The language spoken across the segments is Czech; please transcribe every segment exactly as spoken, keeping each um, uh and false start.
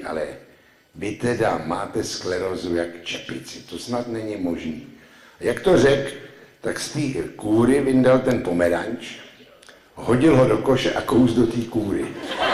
dobrý, ale vy teda máte sklerózu jak čepici, to snad není možný. Jak to řekl, tak z té kůry vyndal ten pomeranč, hodil ho do koše a kous do té kůry.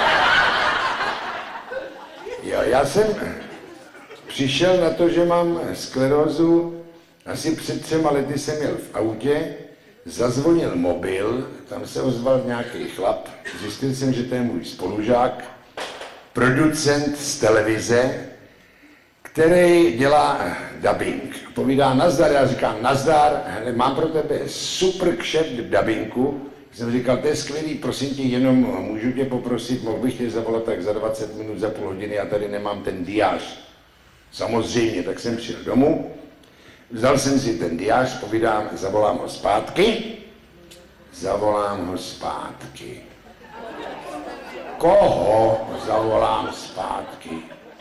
Jo, já jsem přišel na to, že mám sklerózu, asi před třema lety jsem jel v autě, zazvonil mobil, tam se ozval nějaký chlap, zjistil jsem, že to je můj spolužák, producent z televize, který dělá dubbing. Povídá nazdar, já říkám nazdar, mám pro tebe super kšeft v dubbingu. Jsem říkal, to je skvělý, prosím tě, jenom můžu tě poprosit, mohl bych tě zavolat tak za dvacet minut, za půl hodiny, já tady nemám ten diář. Samozřejmě, tak jsem přijel domů, vzal jsem si ten diář, povídám, zavolám ho zpátky, zavolám ho zpátky. Koho zavolám zpátky?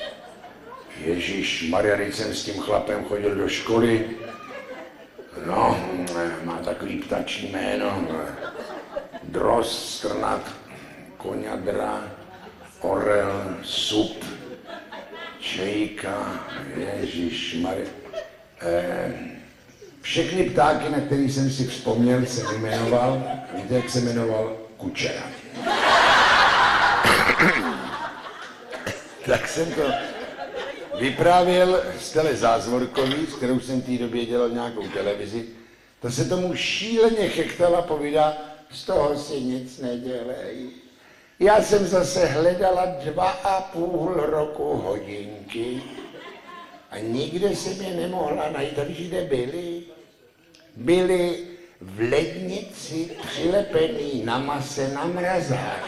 Ježíš Maria, když jsem s tím chlapem chodil do školy, no, má takový ptačí jméno, Dros, Strnat, Koňadra, Orel, Sup, Čejka, Ježíš Maria. Eh, všechny ptáky, na který jsem si vzpomněl, jsem jmenoval, víte, jak se jmenoval? Kučera. Tak jsem to vyprávěl Stele Zázvorkový, s kterou jsem v té době dělal nějakou televizi. Ta se tomu šíleně chechtala, povídá, z toho si nic nedělej. Já jsem zase hledala dva a půl roku hodinky a nikde jsem je nemohla najít. A víš, kde byly? Byly v lednici přilepený na mase na mrazák.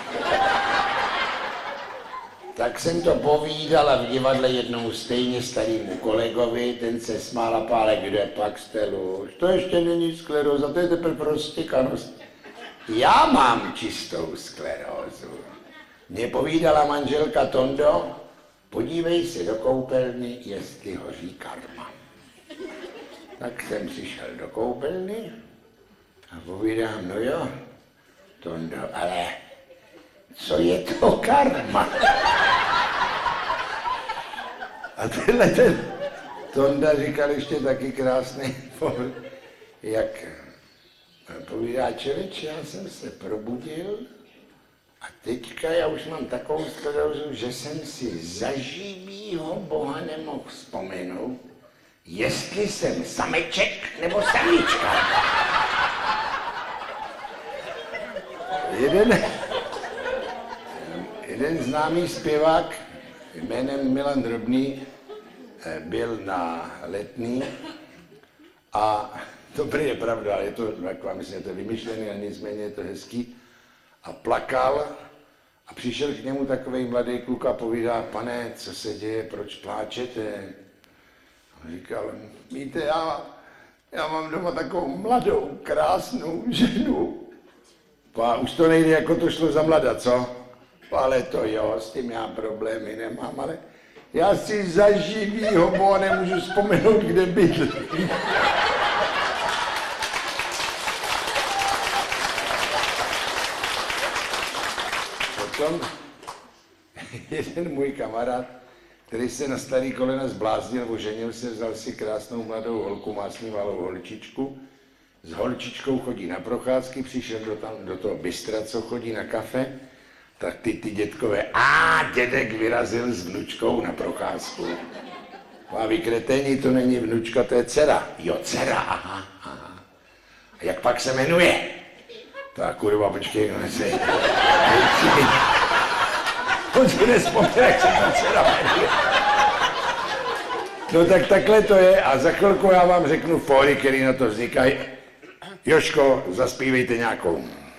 Tak jsem to povídala v divadle jednou stejně starýmu kolegovi, ten se smál a pále, kde pak Stelu, to ještě není skleróza, to je teprve prostikanost. Já mám čistou sklerózu. Mně povídala manželka Tondo, podívej se do koupelny, jestli hoří karma. Tak jsem přišel do koupelny a povídám, no jo, Tondo, ale co je to karma? A tenhle ten Tonda říkal ještě taky krásný pohled, jak povídá člověče, já jsem se probudil a teďka já už mám takovou sklerózu, že jsem si za živýho Boha nemohl vzpomenout, jestli jsem sameček nebo samička. Jeden, jeden známý zpěvák jménem Milan Drobný byl na Letný a to prý je pravda, ale je to, jak vám myslím, je to vymyšlené, ale nicméně je to hezký. A plakal a přišel k němu takovej mladý kluk a povídá, pane, co se děje, proč pláčete? A říkal, víte, já, já mám doma takovou mladou, krásnou ženu. A už to nejde, jako to šlo za mlada, co? Ale to jo, s tím já problémy nemám, ale já si za živýho Boha nemůžu vzpomenout, kde bydlí. Potom jeden můj kamarád, který se na starý kolena zbláznil, oženil se, vzal si krásnou mladou holku, má s ní malou holčičku, s holčičkou chodí na procházky, přišel do, tam, do toho bystra, co chodí na kafe, tak ty, ty dětkové, a dědek vyrazil s vnučkou na procházku. A vy kreténi, to není vnučka, to je dcera. Jo, dcera, aha, aha. A jak pak se jmenuje? Tak kurva, počkej, no se... On si nespomněl, jak se ta dcera jmenuje. No tak takhle to je a za chvilku já vám řeknu fóry, který na to vznikají. Jožko, zaspívejte nějakou.